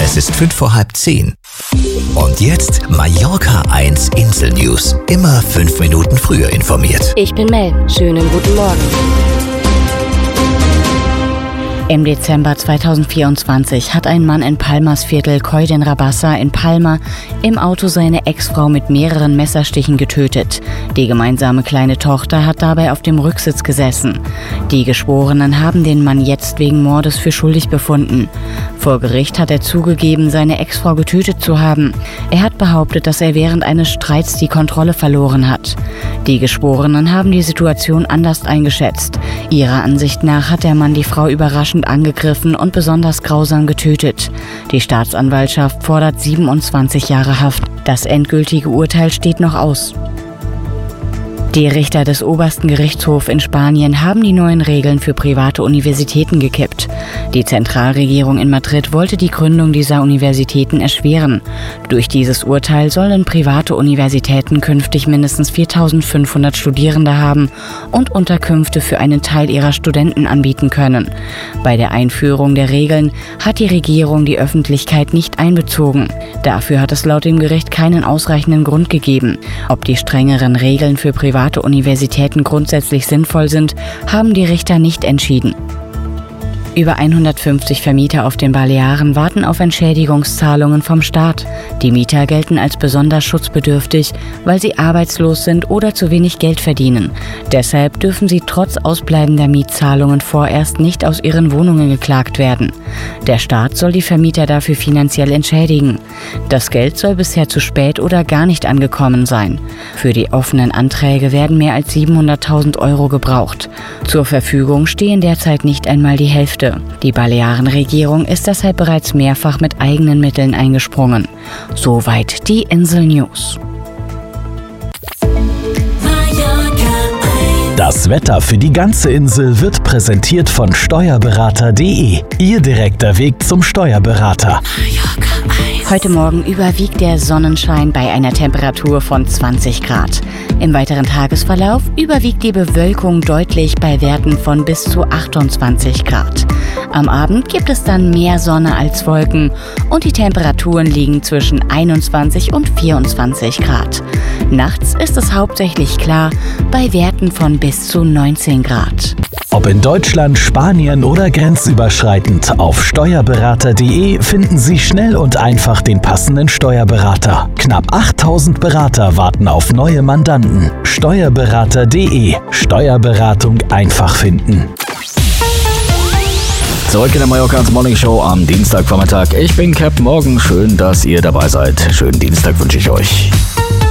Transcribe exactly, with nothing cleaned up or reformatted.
Es ist fünf vor halb zehn. Und jetzt Mallorca eins Insel News. Immer fünf Minuten früher informiert. Ich bin Mel. Schönen guten Morgen. Im Dezember zweitausendvierundzwanzig hat ein Mann in Palmas Viertel Coll de Rabassa in Palma im Auto seine Ex-Frau mit mehreren Messerstichen getötet. Die gemeinsame kleine Tochter hat dabei auf dem Rücksitz gesessen. Die Geschworenen haben den Mann jetzt wegen Mordes für schuldig befunden. Vor Gericht hat er zugegeben, seine Ex-Frau getötet zu haben. Er hat behauptet, dass er während eines Streits die Kontrolle verloren hat. Die Geschworenen haben die Situation anders eingeschätzt. Ihrer Ansicht nach hat der Mann die Frau überraschend angegriffen und besonders grausam getötet. Die Staatsanwaltschaft fordert siebenundzwanzig Jahre Haft. Das endgültige Urteil steht noch aus. Die Richter des obersten Gerichtshofs in Spanien haben die neuen Regeln für private Universitäten gekippt. Die Zentralregierung in Madrid wollte die Gründung dieser Universitäten erschweren. Durch dieses Urteil sollen private Universitäten künftig mindestens viertausendfünfhundert Studierende haben und Unterkünfte für einen Teil ihrer Studenten anbieten können. Bei der Einführung der Regeln hat die Regierung die Öffentlichkeit nicht einbezogen. Dafür hat es laut dem Gericht keinen ausreichenden Grund gegeben. Ob die strengeren Regeln für private Universitäten grundsätzlich sinnvoll sind, haben die Richter nicht entschieden. Über hundertfünfzig Vermieter auf den Balearen warten auf Entschädigungszahlungen vom Staat. Die Mieter gelten als besonders schutzbedürftig, weil sie arbeitslos sind oder zu wenig Geld verdienen. Deshalb dürfen sie trotz ausbleibender Mietzahlungen vorerst nicht aus ihren Wohnungen geklagt werden. Der Staat soll die Vermieter dafür finanziell entschädigen. Das Geld soll bisher zu spät oder gar nicht angekommen sein. Für die offenen Anträge werden mehr als siebenhunderttausend Euro gebraucht. Zur Verfügung stehen derzeit nicht einmal die Hälfte. Die Balearenregierung ist deshalb bereits mehrfach mit eigenen Mitteln eingesprungen. Soweit die Insel News. Das Wetter für die ganze Insel wird präsentiert von Steuerberater punkt de. Ihr direkter Weg zum Steuerberater. Heute Morgen überwiegt der Sonnenschein bei einer Temperatur von zwanzig Grad. Im weiteren Tagesverlauf überwiegt die Bewölkung deutlich bei Werten von bis zu achtundzwanzig Grad. Am Abend gibt es dann mehr Sonne als Wolken und die Temperaturen liegen zwischen einundzwanzig und vierundzwanzig Grad. Nachts ist es hauptsächlich klar bei Werten von bis zu neunzehn Grad. Ob in Deutschland, Spanien oder grenzüberschreitend, auf Steuerberater punkt de finden Sie schnell und einfach den passenden Steuerberater. Knapp achttausend Berater warten auf neue Mandanten. Steuerberater punkt de. Steuerberatung einfach finden. Zurück in der Mallorca eins Morning Show am Dienstagvormittag. Ich bin Cap Morgan. Schön, dass ihr dabei seid. Schönen Dienstag wünsche ich euch.